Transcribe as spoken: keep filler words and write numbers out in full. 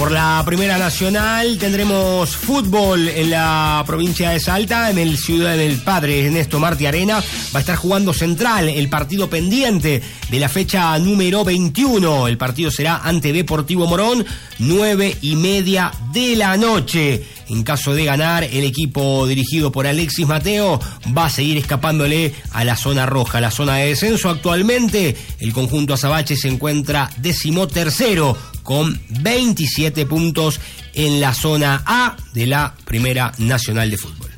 Por la Primera Nacional tendremos fútbol en la provincia de Salta, en el Ciudad del Padre Ernesto Martí Arena. Va a estar jugando Central, el partido pendiente de la fecha número veintiuno. El partido será ante Deportivo Morón, nueve y media de la noche. En caso de ganar, el equipo dirigido por Alexis Mateo va a seguir escapándole a la zona roja, la zona de descenso. Actualmente, el conjunto azabache se encuentra decimotercero con veintisiete puntos en la zona A de la Primera Nacional de Fútbol.